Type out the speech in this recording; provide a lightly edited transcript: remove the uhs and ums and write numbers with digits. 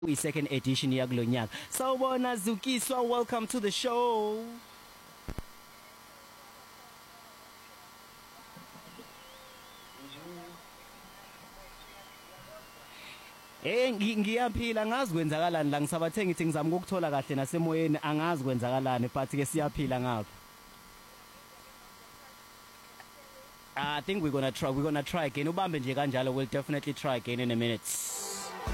second edition yakulonyaka. Sawubona Zukiswa, welcome to the show. Ngiyaphila ngazi kwenzakalani la ngisabathe ngithi ngizama ukuthola kahle nasemoyeni angazi kwenzakalani but ke siyaphila ngapha. I think we're going to try again. Ubambe nje kanjalo, we'll definitely try again in a minute.